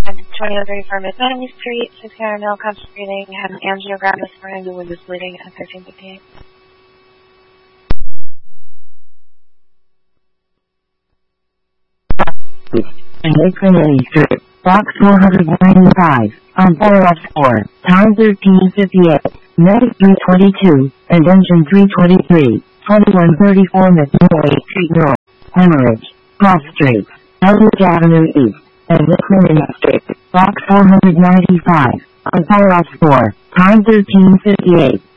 At 2034 Miss Enemy Street, 6 Caramel, conscious breathing, had an angiogram this morning, the wound was bleeding at 1358. And Enemy Street, box 495, on Borough 4, time 1358, medic 322, and engine 323, 2134 Miss Norway Street North, hemorrhage, cross streets, Elwood Avenue East, and Enemy Street, box 495, on Borough 4, time 1358.